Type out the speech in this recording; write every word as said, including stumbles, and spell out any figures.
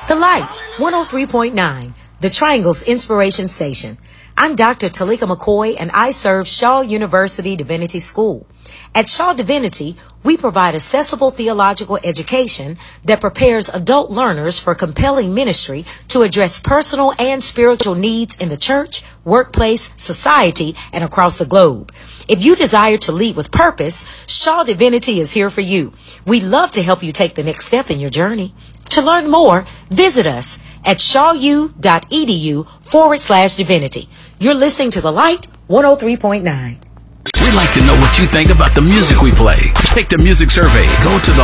The Light, one oh three point nine, the Triangle's Inspiration Station. I'm Doctor Talika McCoy, and I serve Shaw University Divinity School. At Shaw Divinity, we provide accessible theological education that prepares adult learners for compelling ministry to address personal and spiritual needs in the church, workplace, society, and across the globe. If you desire to lead with purpose, Shaw Divinity is here for you. We'd love to help you take the next step in your journey. To learn more, visit us at shawu.edu forward slash divinity. You're listening to The Light, one oh three point nine. We'd like to know what you think about the music we play. Take the music survey. Go to the